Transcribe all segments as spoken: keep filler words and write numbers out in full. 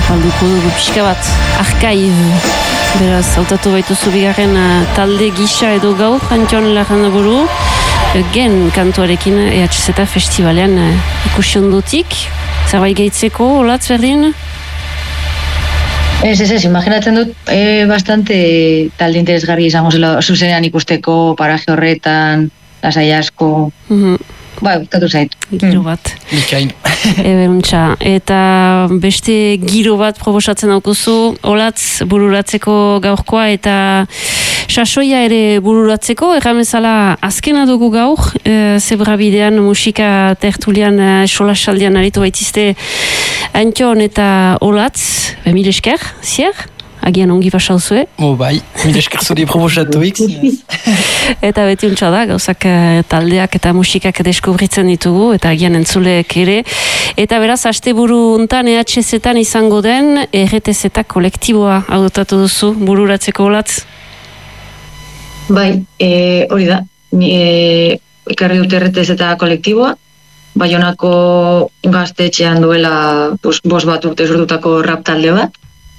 zapalduko dugu pixka bat, Archive. Beraz, hautatu baituzu bigarren uh, talde gisa edo gaur, Antion Larrandaburu, gen kantuarekin E H Z festivalean uh, ikusi ondotik. Zerbait gehitzeko, olatz berdin? Ez, ez, ez, imaginatzen dut e, bastante talde interesgarri izango zela zuzenean ikusteko paraje horretan, lasai asko. Mm-hmm. Ba, gustatu zait. Giro bat. Bikain. Eberuntza. Eta beste giro bat proposatzen daukuzu, olatz bururatzeko gaurkoa eta sasoia ere bururatzeko, erramezala azkena dugu gaur, e, zebra bidean musika tertulian e, solasaldian aritu baitizte Antion eta olatz, be mil esker, zier? Agian ongi pasauzue. Oh, bai, mil esker zuri proposatuik. Eta beti untsa da, gauzak taldeak eta musikak deskubritzen ditugu, eta agian entzuleek ere. Eta beraz, asteburu untan E H Z-etan izango den, R T Z kolektiboa hautatu duzu, bururatzeko olatz? Bai, e, hori da. Ni, e, ekarri dute R T Z kolektiboa, Baionako gaztetxean duela bos, bos bat urte sortutako rap talde bat.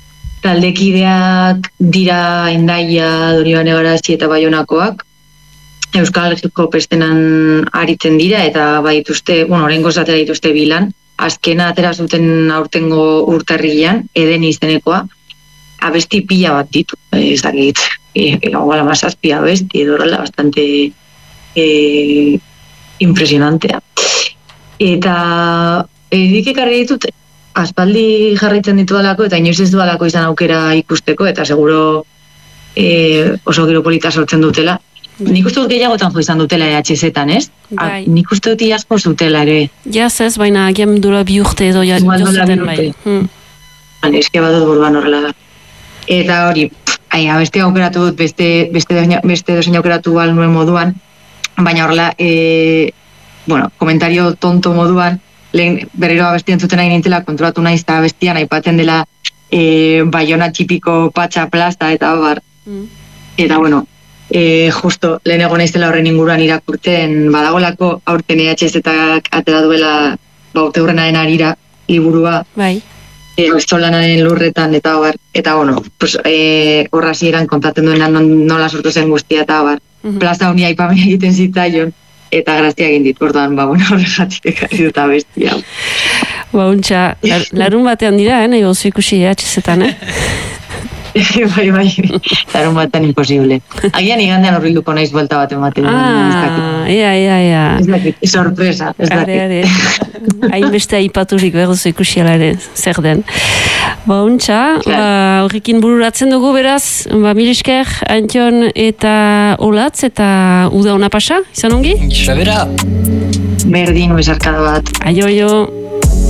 Taldekideak dira Hendaia, Donibane Garazi eta Baionakoak. Euskal Hip-Hop estenan aritzen dira eta badituzte, bueno, oraingoz atera dituzte bilan. Azkena atera zuten aurtengo urtarrilean, Eden izenekoa, abesti pila bat ditu, ezagit, igual amazazpia abesti, edo horrela, bastante eh, impresionantea. Eta edik ekarri ditut, aspaldi jarraitzen ditudalako eta inoiz ez dualako izan aukera ikusteko eta seguro e, oso giro polita sortzen dutela. Nik uste dut gehiagotan jo izan dutela E H Z-an, ez? Bai. Nik uste dut iazko zutela ere. Jaz ez, baina agian dura bi urte edo ja, jozuten bai. Hmm. Eske badut buruan horrela da. Eta hori, ai, beste aukeratu dut, beste, beste, beste dozein aukeratu bal nuen moduan, baina horrela, e, bueno, komentario tonto moduan, lehen berriro abestien zuten nahi nintzela kontrolatu naiz eta abestian aipatzen dela e, Baiona txipiko patxa plasta eta bar. Mm. Eta bueno, e, justo lehen egon naizela horren inguruan irakurtzen badagolako aurten E H Z-ak atera duela baute hurrenaren arira liburua. Bai. E, Ostolanaren lurretan eta bar. Eta bueno, pues, e, horra zieran kontatzen duena nola sortu zen guztia eta bar. Mm-hmm. Plaza honi aipamia egiten zitzaion. Eta grazia egin dit, orduan, ba, bueno, horregatik ekarri dut abestia. Ba, untxa, lar, larun batean dira, eh, nahi gozu ikusi E H Z-etan, eh? bai, bai, larun batean imposible. Agian igandean horrilduko naiz buelta bat ematen. Ah, ea, ea, ea. Ez dakit, sorpresa, ez dakit. Are, are. Hainbeste aipaturik behar duzu ikusi alare, zer den. Ba, untxa, ba, horrekin bururatzen dugu beraz, ba, mil esker, Antion eta olatz, eta uda ona pasa, izan ongi? Xabera! Berdin, besarkada bat. Aio, aio.